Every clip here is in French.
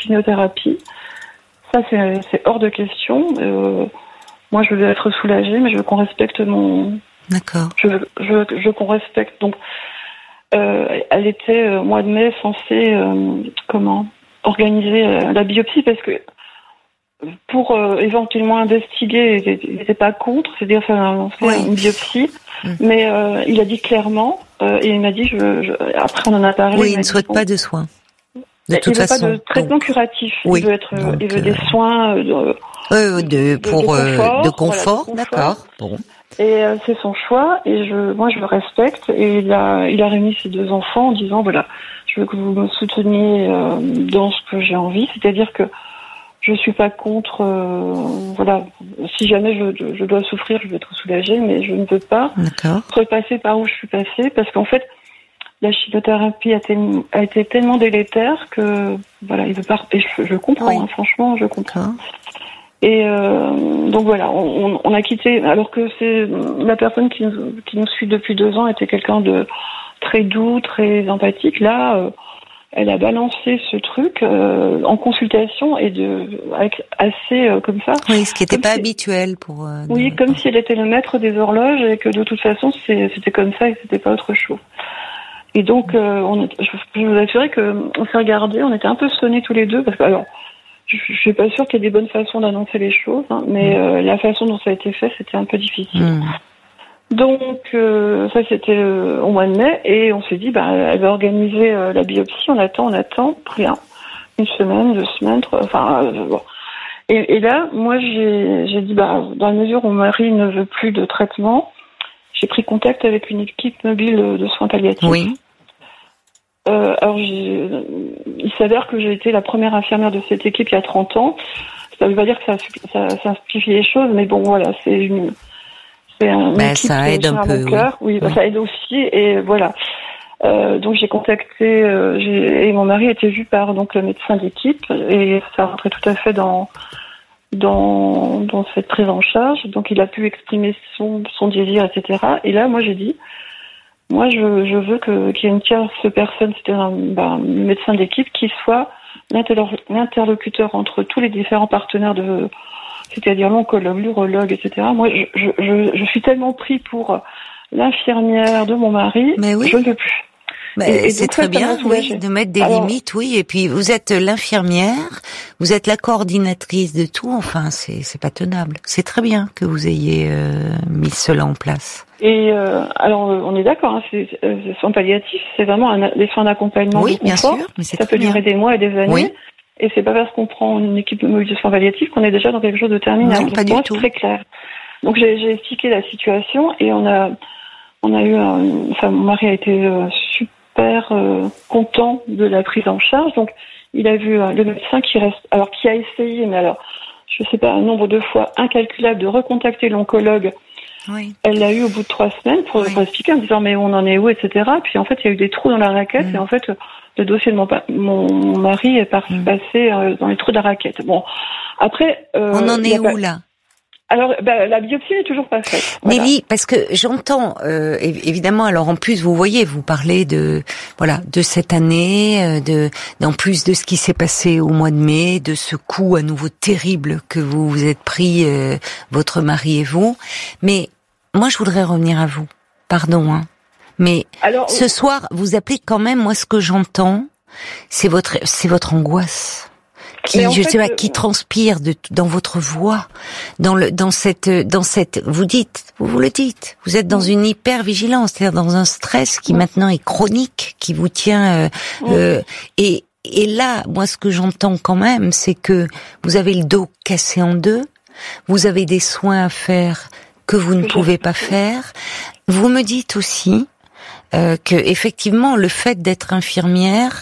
chimiothérapie. Ça, c'est hors de question. Moi, je veux être soulagée, mais je veux qu'on respecte mon... D'accord. Je veux qu'on respecte. Donc, elle était, au mois de mai, censée, organiser la biopsie, parce que pour éventuellement investiguer, il n'était pas contre, c'est-à-dire faire une biopsie, mais il a dit clairement, et il m'a dit, après on en a parlé. Oui, il ne souhaite pas de soins. De toute façon. Il veut pas de traitement curatif. Oui, il veut des soins de confort. Voilà, d'accord. Bon. Et c'est son choix, et moi je le respecte. Et il a réuni ses 2 enfants en disant voilà, je veux que vous me souteniez dans ce que j'ai envie, c'est-à-dire que je suis pas contre. Voilà, si jamais je dois souffrir, je veux être soulagée, mais je ne veux pas repasser par où je suis passée, parce qu'en fait, la chimiothérapie a été tellement délétère que voilà, il veut pas. Et je comprends, franchement, je comprends. Et donc voilà, on a quitté, alors que c'est la personne qui nous suit depuis 2 ans était quelqu'un de très doux, très empathique. Là, elle a balancé ce truc en consultation et avec assez comme ça. Oui, ce qui n'était pas habituel pour. Oui, comme si elle était le maître des horloges et que de toute façon c'était comme ça et que c'était pas autre chose. Et donc, je vous assurer qu'on s'est regardés, on était un peu sonnés tous les deux, parce que, alors, je suis pas sûre qu'il y ait des bonnes façons d'annoncer les choses, hein, mais la façon dont ça a été fait, c'était un peu difficile. Donc, ça c'était au mois de mai, et on s'est dit, elle va organiser la biopsie, on attend, rien. 1 semaine, 2 semaines, bon. Et là, moi, j'ai dit, dans la mesure où mon mari ne veut plus de traitement, j'ai pris contact avec une équipe mobile de soins palliatifs. Oui. Alors, il s'avère que j'ai été la première infirmière de cette équipe il y a 30 ans. Ça veut pas dire que ça simplifie les choses, mais bon, voilà, c'est un équipe ça aide un peu. Oui, ça aide aussi, et voilà. Donc j'ai contacté, et mon mari a été vu par donc le médecin d'équipe, et ça rentrait tout à fait dans cette prise en charge. Donc il a pu exprimer son désir, etc. Et là, moi j'ai dit, moi je veux qu'il y ait une tierce personne, c'est-à-dire un médecin d'équipe qui soit l'interlocuteur entre tous les différents partenaires c'est-à-dire l'oncologue, l'urologue, etc. Moi je suis tellement pris pour l'infirmière de mon mari, je ne peux plus. C'est très bien, de mettre des limites, et puis vous êtes l'infirmière, vous êtes la coordinatrice de tout, enfin, c'est pas tenable. C'est très bien que vous ayez mis cela en place. Et alors, on est d'accord, hein, c'est soins palliatifs, c'est vraiment des soins d'accompagnement. Oui, de confort. bien sûr, mais c'est ça peut durer des mois et des années. Oui. Et c'est pas parce qu'on prend une équipe de mobile de soins palliatifs qu'on est déjà dans quelque chose de terminal. Non, pas du tout. C'est très clair. Donc j'ai expliqué la situation, et on a eu mon mari a été super content de la prise en charge. Donc il a vu le médecin qui a essayé, mais alors je sais pas, un nombre de fois incalculable de recontacter l'oncologue. Oui. Elle l'a eu au bout de 3 semaines pour expliquer, en disant mais on en est où, etc. Puis en fait il y a eu des trous dans la raquette, et en fait le dossier de mon mari est passé dans les trous de la raquette. Bon, après on en est où là? Alors, la biopsie n'est toujours pas faite. Voilà. Nelly, parce que j'entends, évidemment, alors en plus, vous voyez, vous parlez de cette année, en plus de ce qui s'est passé au mois de mai, de ce coup à nouveau terrible que vous vous êtes pris, votre mari et vous. Mais moi, je voudrais revenir à vous. Pardon, hein. Mais alors, ce soir, vous appelez quand même, moi, ce que j'entends, c'est votre angoisse. Qui transpire dans votre voix, dans cette, vous le dites, vous êtes dans une hyper-vigilance, c'est-à-dire dans un stress qui maintenant est chronique, qui vous tient, et là, moi, ce que j'entends quand même, c'est que vous avez le dos cassé en deux, vous avez des soins à faire que vous ne pouvez pas faire. Vous me dites aussi, que effectivement le fait d'être infirmière,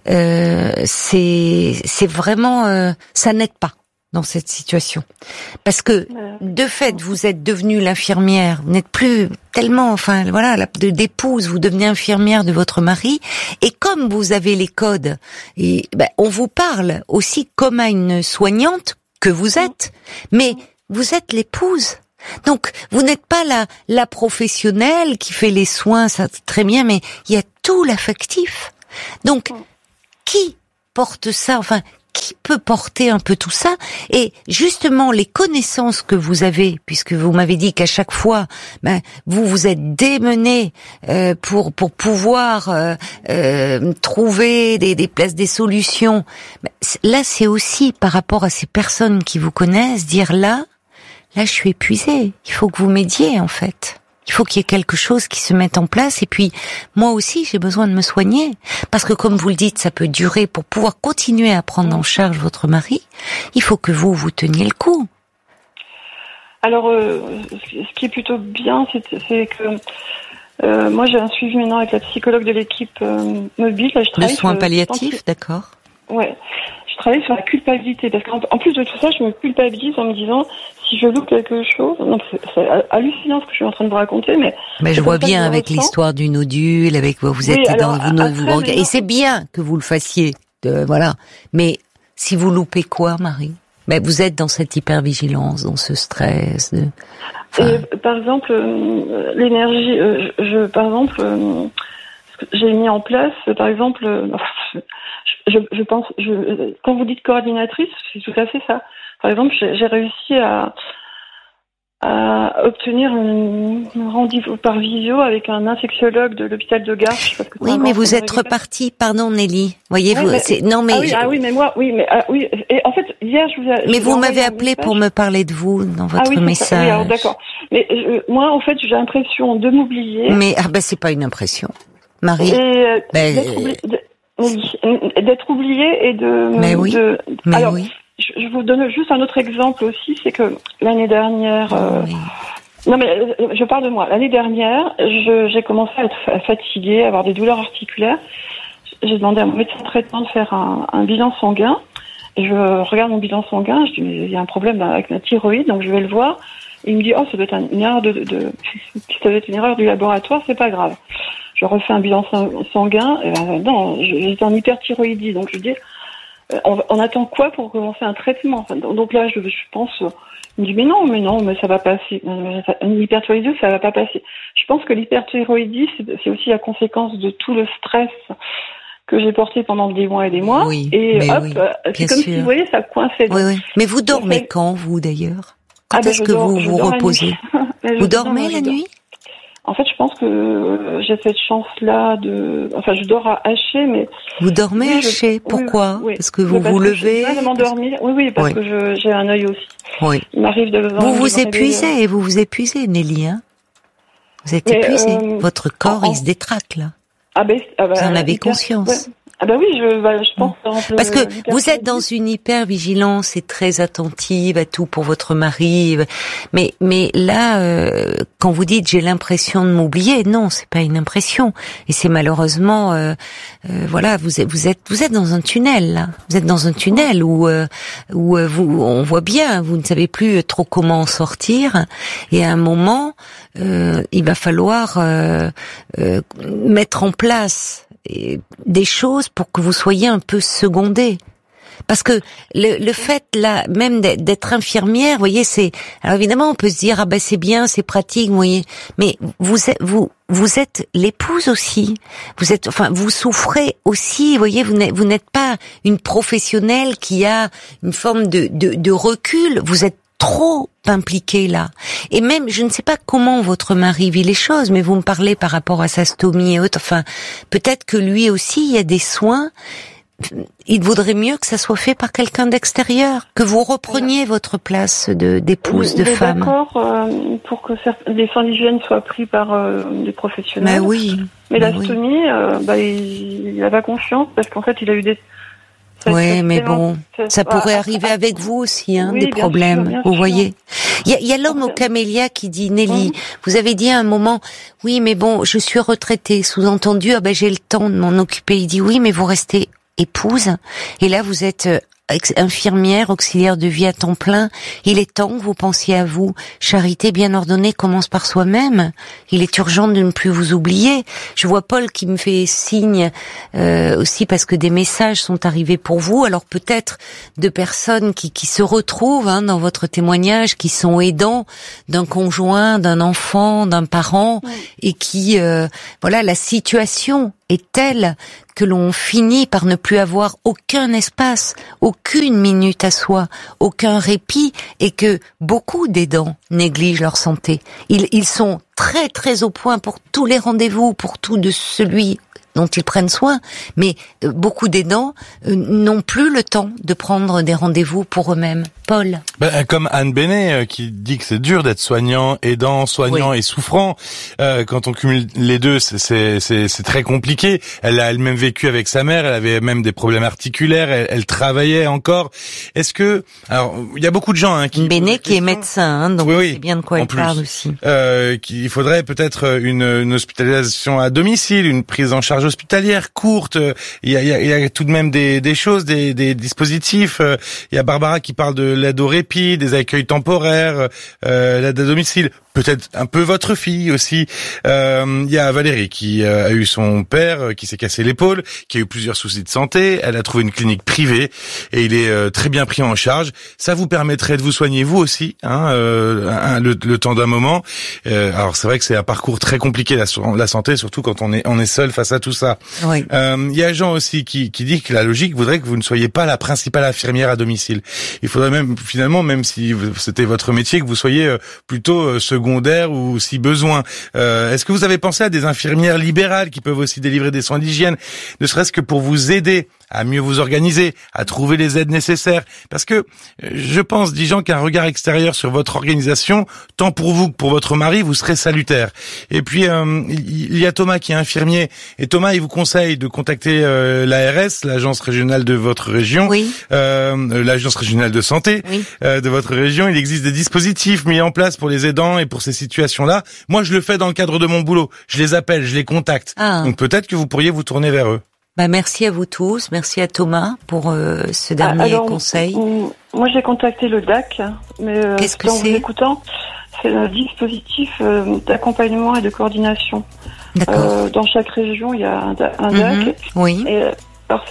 c'est vraiment ça n'aide pas dans cette situation, parce que de fait vous êtes devenue l'infirmière, vous n'êtes plus tellement, d'épouse, vous devenez infirmière de votre mari, et comme vous avez les codes, et on vous parle aussi comme à une soignante que vous êtes, mais vous êtes l'épouse. Donc, vous n'êtes pas la professionnelle qui fait les soins, ça très bien, mais il y a tout l'affectif. Donc, qui porte ça? Enfin, qui peut porter un peu tout ça? Et justement, les connaissances que vous avez, puisque vous m'avez dit qu'à chaque fois, vous vous êtes démené pour pouvoir trouver des places, des solutions. Là, c'est aussi par rapport à ces personnes qui vous connaissent, dire là, je suis épuisée. Il faut que vous m'aidiez, en fait. Il faut qu'il y ait quelque chose qui se mette en place. Et puis, moi aussi, j'ai besoin de me soigner. Parce que, comme vous le dites, ça peut durer. Pour pouvoir continuer à prendre en charge votre mari, il faut que vous teniez le coup. Alors, ce qui est plutôt bien, c'est que moi, j'ai un suivi maintenant avec la psychologue de l'équipe mobile. Là, le soin palliatif, d'accord. Ouais. Je travaille sur la culpabilité. Parce qu'en plus de tout ça, je me culpabilise en me disant... Si je loupe quelque chose, donc c'est hallucinant ce que je suis en train de vous raconter, mais je vois bien avec l'histoire du nodule, avec vous êtes et c'est bien que vous le fassiez, voilà. Mais si vous loupez quoi, Marie? Vous êtes dans cette hypervigilance, dans ce stress. Et par exemple, l'énergie, j'ai mis en place, par exemple, je pense, quand vous dites coordinatrice, c'est tout à fait ça. Par exemple, j'ai réussi à obtenir un rendez-vous par visio avec un infectiologue de l'hôpital de Gare. Oui, mais vous êtes reparti, pardon Nelly. Voyez-vous, oui. Et en fait, hier, Mais vous m'avez appelé pour me parler de vous dans votre message. Oui, alors, d'accord. Mais moi, en fait, j'ai l'impression de m'oublier. Mais c'est pas une impression, Marie. D'être oubliée et de. Mais oui. Alors, je vous donne juste un autre exemple aussi, c'est que l'année dernière. Non mais je parle de moi. L'année dernière, j'ai commencé à être fatiguée, à avoir des douleurs articulaires. J'ai demandé à mon médecin traitant de faire un bilan sanguin. Et je regarde mon bilan sanguin, je dis mais il y a un problème avec ma thyroïde, donc je vais le voir. Et il me dit ça doit être une erreur ça doit être une erreur du laboratoire, c'est pas grave. Je refais un bilan sanguin. Non, j'étais en hyperthyroïdie, donc je dis on attend quoi pour commencer un traitement? Donc là, je pense, il me dit mais non, mais ça va passer. Une hyperthyroïdie, ça va pas passer. Je pense que l'hyperthyroïdie, c'est aussi la conséquence de tout le stress que j'ai porté pendant des mois et des mois. Oui, et c'est comme si, vous voyez, ça coinçait. Oui. Mais vous dormez quand, vous, d'ailleurs? Quand est-ce que vous vous reposez? Vous dormez la nuit? En fait, je pense que j'ai cette chance-là je dors à hacher, mais... Vous dormez haché? Pourquoi? Oui. Parce que vous vous levez? Je vais m'endormir. Oui, parce que j'ai un œil aussi. Oui. Il m'arrive de lever. Vous vous épuisez, Nelly, hein? Vous êtes épuisée. Votre corps, il se détraque, là. Vous en avez conscience? Ouais. Oui, je pense. Parce que vous êtes dans une hyper-vigilance et très attentive à tout pour votre mari. Mais là, quand vous dites j'ai l'impression de m'oublier, non, c'est pas une impression. Et c'est malheureusement, vous êtes dans un tunnel, là. Vous êtes dans un tunnel où on voit bien, vous ne savez plus trop comment en sortir. Et à un moment, il va falloir mettre en place des choses pour que vous soyez un peu secondé. Parce que le fait là même d'être infirmière, vous voyez, alors évidemment on peut se dire c'est bien, c'est pratique, vous voyez, mais vous êtes l'épouse aussi. Vous souffrez aussi, vous voyez, vous n'êtes pas une professionnelle qui a une forme de recul, vous êtes trop impliqué là. Et même, je ne sais pas comment votre mari vit les choses, mais vous me parlez par rapport à sa stomie et autres. Peut-être que lui aussi, il y a des soins. Il vaudrait mieux que ça soit fait par quelqu'un d'extérieur, que vous repreniez votre place d'épouse, de femme. D'accord, pour que les soins d'hygiène soient pris par des professionnels. Oui. Mais la stomie, il n'a pas confiance parce qu'en fait, il a eu des... Oui, mais bon, ça pourrait arriver avec vous aussi, des problèmes. Bien sûr. Voyez, il y a l'homme au camélia qui dit, Nelly, vous avez dit à un moment, oui, mais bon, je suis retraitée. Sous-entendu, j'ai le temps de m'en occuper. Il dit, oui, mais vous restez épouse, et là vous êtes infirmière, auxiliaire de vie à temps plein. Il est temps que vous pensiez à vous. Charité bien ordonnée commence par soi-même. Il est urgent de ne plus vous oublier. Je vois Paul qui me fait signe aussi parce que des messages sont arrivés pour vous. Alors peut-être de personnes qui se retrouvent dans votre témoignage, qui sont aidants d'un conjoint, d'un enfant, d'un parent, et qui la situation est telle que l'on finit par ne plus avoir aucun espace, aucune minute à soi, aucun répit, et que beaucoup d'aidants négligent leur santé. Ils sont très très au point pour tous les rendez-vous, pour tout de celui dont ils prennent soin, mais beaucoup d'aidants n'ont plus le temps de prendre des rendez-vous pour eux-mêmes. Paul. Comme Anne Benet qui dit que c'est dur d'être soignant, aidant, soignant et souffrant. Quand on cumule les deux, c'est très compliqué. Elle a elle-même vécu avec sa mère, elle avait même des problèmes articulaires, elle travaillait encore. Est-ce que... Alors, il y a beaucoup de gens qui... Benet qui est médecin, donc c'est bien de quoi elle parle aussi. Qu'il faudrait peut-être une hospitalisation à domicile, une prise en charge hospitalière courte. Il y a tout de même des choses, des dispositifs. Il y a Barbara qui parle de l'aide au répit, des accueils temporaires, l'aide à domicile. Peut-être un peu votre fille aussi. Il y a Valérie qui a eu son père qui s'est cassé l'épaule, qui a eu plusieurs soucis de santé. Elle a trouvé une clinique privée et il est très bien pris en charge. Ça vous permettrait de vous soigner vous aussi, le temps d'un moment. Alors c'est vrai que c'est un parcours très compliqué la santé, surtout quand on est seul face à tout ça. Oui. Il y a Jean aussi qui dit que la logique voudrait que vous ne soyez pas la principale infirmière à domicile. Il faudrait même finalement, même si c'était votre métier, que vous soyez plutôt secondaire ou si besoin. Est-ce que vous avez pensé à des infirmières libérales qui peuvent aussi délivrer des soins d'hygiène, ne serait-ce que pour vous aider à mieux vous organiser, à trouver les aides nécessaires? Parce que je pense, dit Jean, qu'un regard extérieur sur votre organisation, tant pour vous que pour votre mari, vous serez salutaire. Et puis il y a Thomas qui est infirmier, et Thomas il vous conseille de contacter l'ARS, l'agence régionale de votre région, l'agence régionale de santé de votre région. Il existe des dispositifs mis en place pour les aidants et pour ces situations-là. Moi je le fais dans le cadre de mon boulot, je les appelle, je les contacte. Donc peut-être que vous pourriez vous tourner vers eux. Merci à vous tous, merci à Thomas pour ce dernier conseil. Moi j'ai contacté le DAC, mais qu'est-ce que en vous écoutant, c'est un dispositif d'accompagnement et de coordination. D'accord. Dans chaque région il y a un DAC. Oui. Et alors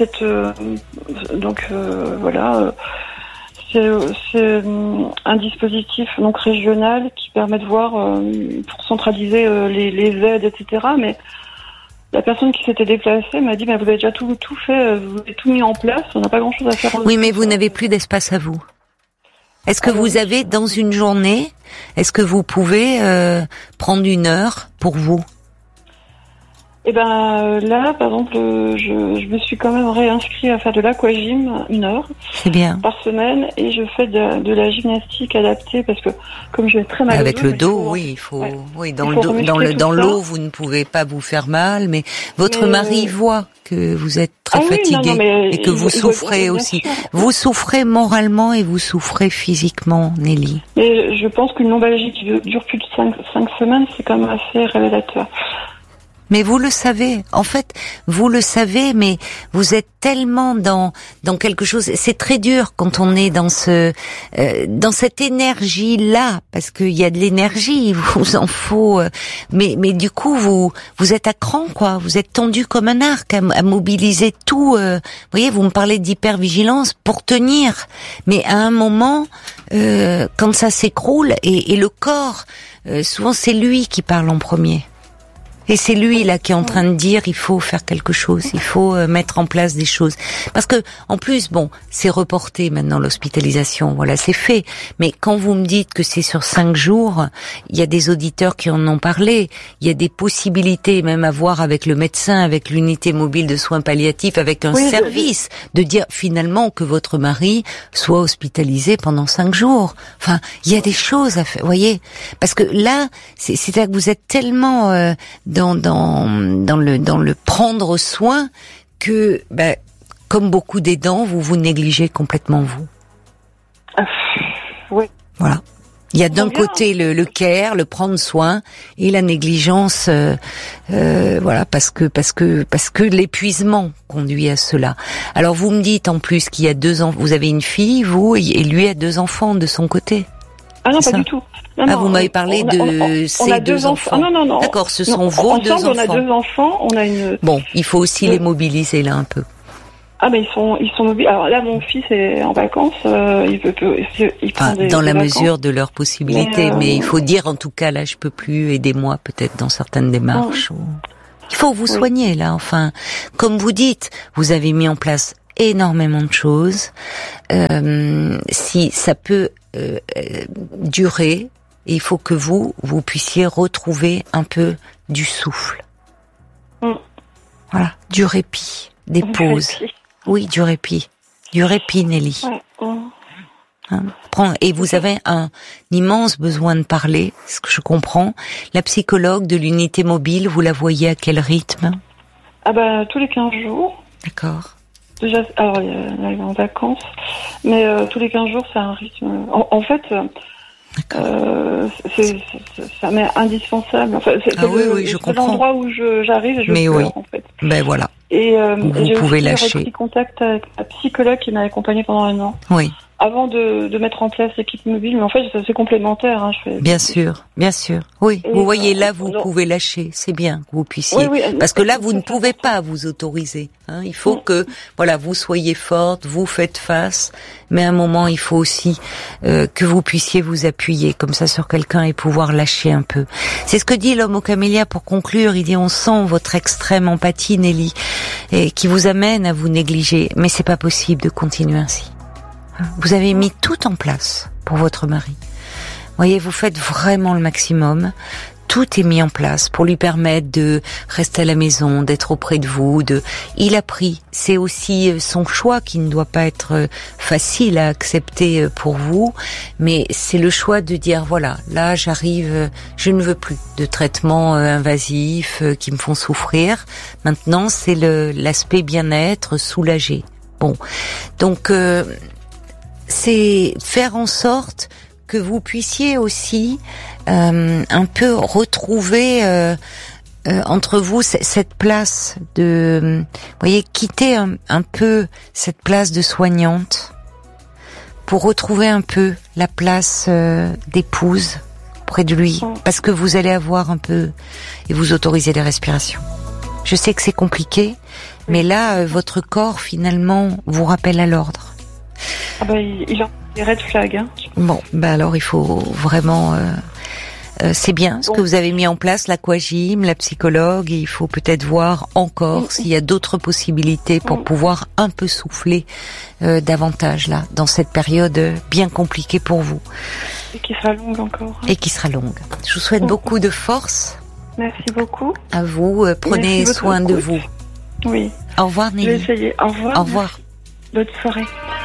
c'est un dispositif donc régional qui permet de voir pour centraliser les aides, etc. Mais la personne qui s'était déplacée m'a dit, vous avez déjà tout fait, vous avez tout mis en place, on n'a pas grand-chose à faire. Oui, mais vous n'avez plus d'espace à vous. Est-ce que vous avez, dans une journée, est-ce que vous pouvez prendre 1 heure pour vous? Là, par exemple, je me suis quand même réinscrit à faire de l'aquagym 1 heure. C'est bien. Par semaine, et je fais de la gymnastique adaptée parce que comme j'ai très mal avec le dos, il faut dans l'eau, vous ne pouvez pas vous faire mal, mais votre mari voit que vous êtes très fatigué et que vous souffrez aussi. Vous souffrez moralement et vous souffrez physiquement, Nelly. Et je pense qu'une lombalgie qui dure plus de 5 semaines, c'est quand même assez révélateur. Mais vous le savez, en fait, vous le savez, mais vous êtes tellement dans quelque chose. C'est très dur quand on est dans cette énergie-là, parce qu'il y a de l'énergie, il vous en faut. Mais du coup, vous êtes à cran, quoi. Vous êtes tendu comme un arc à mobiliser tout. Vous voyez, vous me parlez d'hypervigilance pour tenir, mais à un moment, quand ça s'écroule et le corps, souvent c'est lui qui parle en premier. Et c'est lui là qui est en train de dire il faut faire quelque chose, il faut mettre en place des choses. Parce que en plus, c'est reporté maintenant l'hospitalisation, voilà, c'est fait. Mais quand vous me dites que c'est sur 5 jours, il y a des auditeurs qui en ont parlé. Il y a des possibilités même à voir avec le médecin, avec l'unité mobile de soins palliatifs, avec un service, de dire finalement que votre mari soit hospitalisé pendant 5 jours. Enfin, il y a des choses à faire, voyez. Parce que là, c'est-à-dire que vous êtes tellement dans le prendre soin que, comme beaucoup d'aidants, vous négligez complètement vous. Oui. Voilà. Il y a d'un côté le care, le prendre soin, et la négligence, voilà, parce que l'épuisement conduit à cela. Alors vous me dites en plus qu'il y a 2 ans, vous avez une fille, vous, et lui a 2 enfants de son côté. Ah non, pas du tout. Non, vous m'avez parlé de ces 2 enfants. Non. D'accord, ce sont vos 2 enfants. On a 2 enfants, on a une... Bon, il faut aussi les mobiliser là un peu. Ah, mais ils sont mobiles. Alors là, mon fils est en vacances, il prend dans la vacances. mesure de leurs possibilités, mais il faut dire en tout cas, là, je peux plus, aidez-moi peut-être dans certaines démarches. Il faut vous soigner là. Enfin, comme vous dites, vous avez mis en place énormément de choses. Si ça peut durer, il faut que vous puissiez retrouver un peu du souffle. Voilà, du répit, des pauses. Oui, du répit, Nelly. Et vous avez un immense besoin de parler, ce que je comprends. La psychologue de l'unité mobile, vous la voyez à quel rythme? Tous les 15 jours. D'accord. Déjà, alors elle est en vacances, mais tous les 15 jours, c'est un rythme. En fait, ça m'est indispensable. Enfin, c'est je comprends. L'endroit où j'arrive et je pleure, en fait. Ben voilà. Et vous pouvez lâcher. J'ai repris contact avec un psychologue qui m'a accompagnée pendant 1 an. Oui. Avant de mettre en place l'équipe mobile, mais en fait, c'est complémentaire. Bien sûr. Oui, vous voyez, là, vous pouvez lâcher. C'est bien que vous puissiez. Parce que là, vous ne pouvez pas vous autoriser. Il faut que, vous soyez forte, vous faites face. Mais à un moment, il faut aussi que vous puissiez vous appuyer comme ça sur quelqu'un et pouvoir lâcher un peu. C'est ce que dit l'homme aux camélias pour conclure. Il dit, on sent votre extrême empathie, Nelly, et qui vous amène à vous négliger. Mais c'est pas possible de continuer ainsi. Vous avez mis tout en place pour votre mari. Voyez, vous faites vraiment le maximum. Tout est mis en place pour lui permettre de rester à la maison, d'être auprès de vous. Il a pris. C'est aussi son choix qui ne doit pas être facile à accepter pour vous, mais c'est le choix de dire voilà, là j'arrive, je ne veux plus de traitements invasifs qui me font souffrir. Maintenant, c'est l'aspect bien-être, soulagé. Bon, donc c'est faire en sorte que vous puissiez aussi un peu retrouver entre vous cette place de, voyez, quitter un peu cette place de soignante pour retrouver un peu la place d'épouse près de lui, parce que vous allez avoir un peu et vous autoriser des respirations. Je sais que c'est compliqué, mais là votre corps finalement vous rappelle à l'ordre. Il a des red flags. Bon, alors il faut vraiment. C'est bien ce que vous avez mis en place, l'aquagym, la psychologue. Il faut peut-être voir encore s'il y a d'autres possibilités pour pouvoir un peu souffler davantage là, dans cette période bien compliquée pour vous. Et qui sera longue encore. Et qui sera longue. Je vous souhaite beaucoup de force. Merci beaucoup. À vous. Prenez soin de vous. Oui. Au revoir, Nelly. Je vais essayer. Au revoir. Au revoir. Bonne soirée.